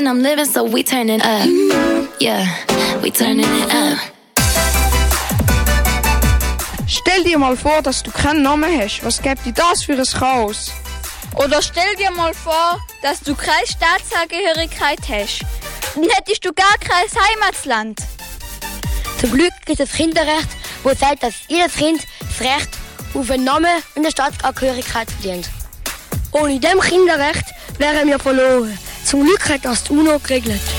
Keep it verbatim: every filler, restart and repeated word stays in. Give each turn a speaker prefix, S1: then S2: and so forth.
S1: and I'm living, so we turning up. Yeah, we turning it up.
S2: Stell dir mal vor, dass du keinen Namen hast. Was gibt dir das für ein Chaos?
S3: Oder stell dir mal vor, dass du keine Staatsangehörigkeit hast. Dann hättest du gar kein Heimatland.
S4: Zum Glück gibt es das Kinderrecht, wo sagt, dass jedes Kind das Recht auf einen Namen und eine Staatsangehörigkeit verdient. Ohne dem Kinderrecht wären wir verloren. Zum Glück hat das die UNO geregelt.